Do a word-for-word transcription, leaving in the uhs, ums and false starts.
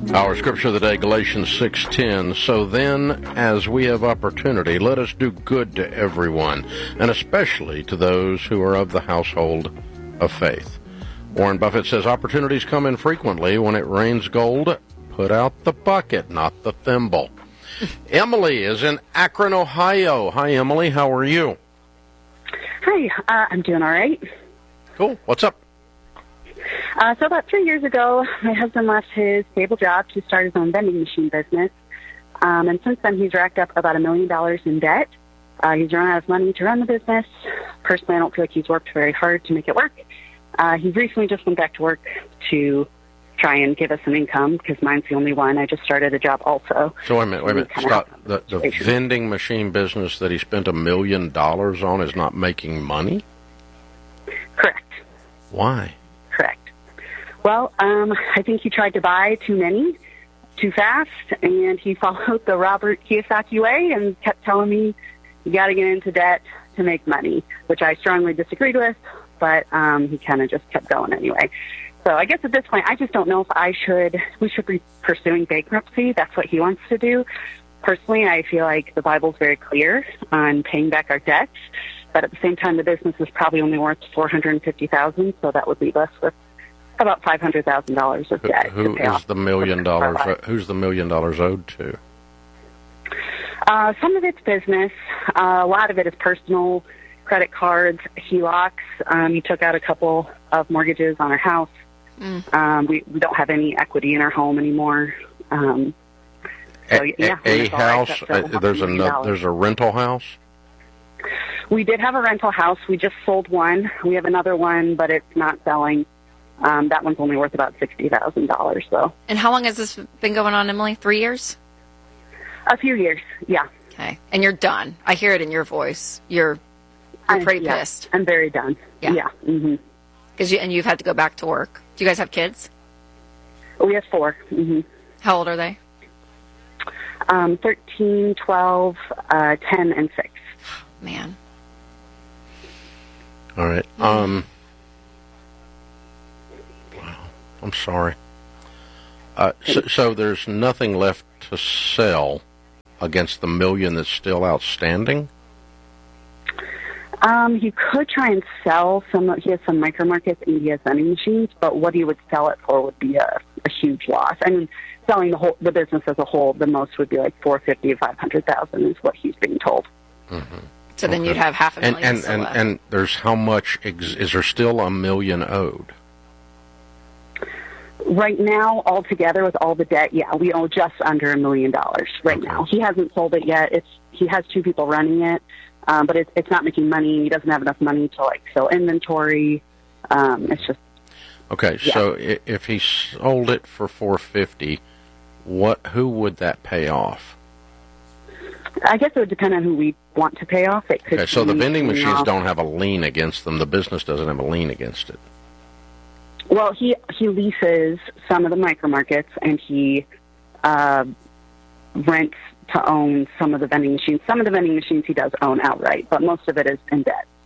Our scripture of the day, Galatians six ten. So then, as we have opportunity, let us do good to everyone, and especially to those who are of the household of faith. Warren Buffett says opportunities come infrequently. When it rains gold, put out the bucket, not the thimble. Emily is in Akron, Ohio. Hi, Emily. How are you? Hi. Uh, I'm doing all right. Cool. What's up? Uh, so about three years ago, my husband left his stable job to start his own vending machine business. Um, and since then, he's racked up about a million dollars in debt. Uh, he's run out of money to run the business. Personally, I don't feel like he's worked very hard to make it work. Uh, he recently just went back to work to try and give us an income because mine's the only one. I just started a job also. So wait a minute, wait a minute. Scott, the, the vending machine business that he spent a million dollars on is not making money? Correct. Why? Correct. Well, um, I think he tried to buy too many, too fast, and he followed the Robert Kiyosaki way and kept telling me, you got to get into debt to make money, which I strongly disagreed with, but um, he kind of just kept going anyway. So I guess at this point, I just don't know if I should, we should be pursuing bankruptcy. That's what he wants to do. Personally, I feel like the Bible's very clear on paying back our debts, but at the same time, the business is probably only worth four hundred fifty thousand dollars, so that would leave us with about five hundred thousand dollars of debt. Who, who is the million dollars? Who's the million dollars owed to? Uh, some of it's business. Uh, a lot of it is personal, credit cards, H E L O Cs. Um, he took out a couple of mortgages on our house. Mm. Um, we, we don't have any equity in our home anymore. Um, so, a, yeah, a, a house? Uh, there's a no, there's a rental house? We did have a rental house. We just sold one. We have another one, but it's not selling. Um, that one's only worth about sixty thousand dollars, though. And how long has this been going on, Emily? Three years? A few years, yeah. Okay. And you're done. I hear it in your voice. You're you're pretty yeah, pissed. I'm very done. Yeah. yeah. Mm-hmm. Cause you, and you've had to go back to work. Do you guys have kids? We have four. Mm-hmm. How old are they? Um, thirteen, twelve, uh, ten, and six. Man. All right. Um, wow. I'm sorry. Uh, so, so there's nothing left to sell against the million that's still outstanding? Um, he could try and sell some. He has some micro markets and he has vending machines, but what he would sell it for would be a, a huge loss. I mean, selling the whole the business as a whole, the most would be like four fifty to five hundred thousand is what he's being told. Mm-hmm. So then okay. You'd have half a million. And and, and, and, and there's how much? Ex- is there still a million owed? Right now, altogether with all the debt, yeah, we owe just under a million dollars right okay. now. He hasn't sold it yet. It's he has two people running it. Um, but it's it's not making money. He doesn't have enough money to like fill inventory. Um, it's just okay. Yeah. So if he sold it for four fifty, what? Who would that pay off? I guess it would depend on who we want to pay off. It could okay. So the vending machines off. don't have a lien against them. The business doesn't have a lien against it. Well, he he leases some of the micro markets and he uh, rents to own some of the vending machines. Some of the vending machines he does own outright, but most of it is in debt.